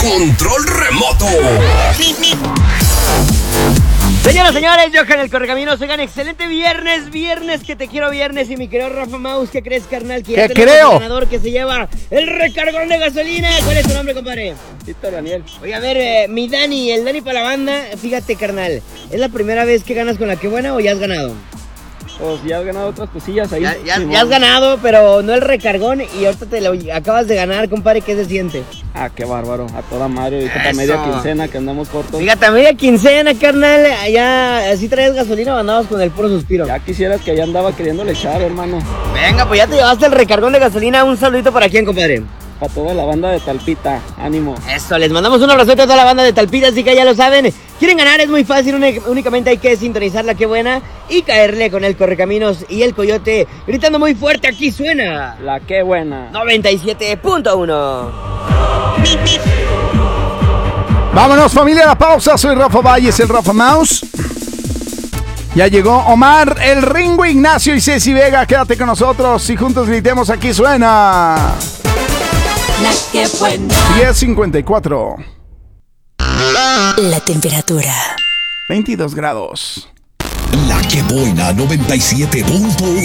control remoto. Señoras, señores, Johan el Correcaminos, oigan, excelente viernes que te quiero viernes. Y mi querido Rafa Maus, ¿qué crees, carnal? Que ya tenemos el ganador que se lleva el recargón de gasolina. ¿Cuál es tu nombre, compadre? Víctor Daniel. Oye, a ver, mi Dani, el Dani para la banda. Fíjate, carnal, ¿es la primera vez que ganas con la que buena o ya has ganado? Pues ya has ganado otras cosillas ahí. Ya has ganado, pero no el recargón. Y ahorita te lo acabas de ganar, compadre. ¿Qué se siente? Ah, qué bárbaro, a toda madre. Ahorita para media quincena que andamos cortos. Fíjate, a media quincena, carnal. Ya así traes gasolina o andabas con el puro suspiro. Ya quisieras que ya andaba queriéndole echar, hermano. Venga, pues ya te llevaste el recargón de gasolina. Un saludito para quién, compadre. Para toda la banda de Talpita, ánimo. Eso, les mandamos un abrazote a toda la banda de Talpita, así que ya lo saben. Quieren ganar, es muy fácil, únicamente hay que sintonizar la que buena y caerle con el Correcaminos y el Coyote, gritando muy fuerte, aquí suena la que buena 97.1. Vámonos, familia, a la pausa. Soy Rafa Valles, el Rafa Maus. Ya llegó Omar, el Ringo, Ignacio y Ceci Vega. Quédate con nosotros y juntos gritemos, aquí suena la que buena. 10:54. La temperatura 22 grados. La que buena 97.1.